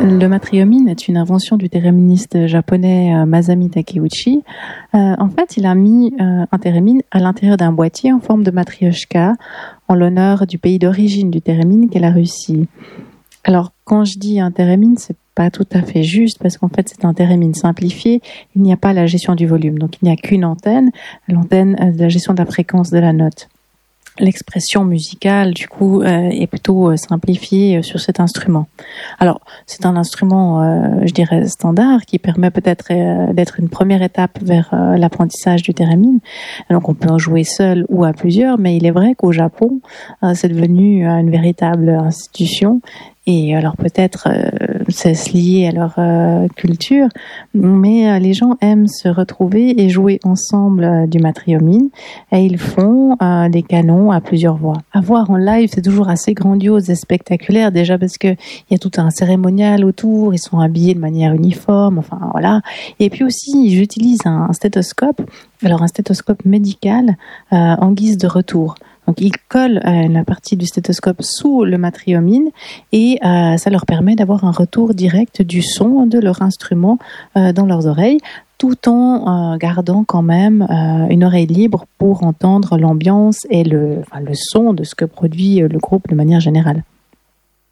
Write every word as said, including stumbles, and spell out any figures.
Le matriomine est une invention du théréministe japonais euh, Masami Takeuchi. Euh, en fait, il a mis euh, un thérémine à l'intérieur d'un boîtier en forme de matrioshka en l'honneur du pays d'origine du thérémine qu'est la Russie. Alors, quand je dis un thérémine, c'est pas tout à fait juste parce qu'en fait, c'est un thérémine simplifié. Il n'y a pas la gestion du volume, donc il n'y a qu'une antenne, l'antenne de la gestion de la fréquence de la note. L'expression musicale, du coup, euh, est plutôt euh, simplifiée euh, sur cet instrument. Alors, c'est un instrument, euh, je dirais, standard qui permet peut-être euh, d'être une première étape vers euh, l'apprentissage du thérémine. Donc, on peut en jouer seul ou à plusieurs, mais il est vrai qu'au Japon, euh, c'est devenu euh, une véritable institution. Et alors peut-être euh, c'est lié à leur euh, culture, mais euh, les gens aiment se retrouver et jouer ensemble euh, du matriomine et ils font euh, des canons à plusieurs voix. À voir en live, c'est toujours assez grandiose et spectaculaire déjà parce que il y a tout un cérémonial autour, ils sont habillés de manière uniforme, enfin voilà. Et puis aussi, j'utilise un, un stéthoscope, alors un stéthoscope médical euh, en guise de retour. Donc, ils collent euh, la partie du stéthoscope sous le matriomine et euh, ça leur permet d'avoir un retour direct du son de leur instrument euh, dans leurs oreilles, tout en euh, gardant quand même euh, une oreille libre pour entendre l'ambiance et le, enfin, le son de ce que produit le groupe de manière générale.